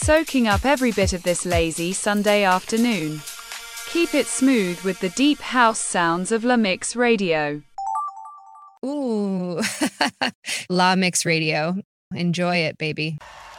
soaking up every bit of this lazy Sunday afternoon. Keep it smooth with the deep house sounds of La Mix Radio. Ooh, La Mix Radio. Enjoy it, baby.